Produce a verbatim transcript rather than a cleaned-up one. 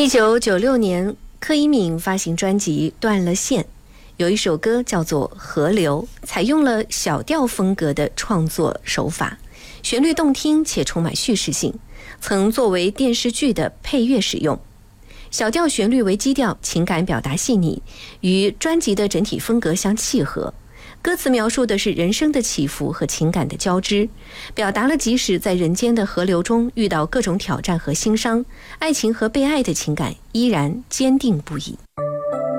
一九九六年，柯以敏发行专辑《断了线》，有一首歌叫做《河流》，采用了小调风格的创作手法，旋律动听且充满叙事性，曾作为电视剧的配乐使用。小调旋律为基调，情感表达细腻，与专辑的整体风格相契合。歌词描述的是人生的起伏和情感的交织，表达了即使在人间的河流中遇到各种挑战和心伤，爱情和被爱的情感依然坚定不移。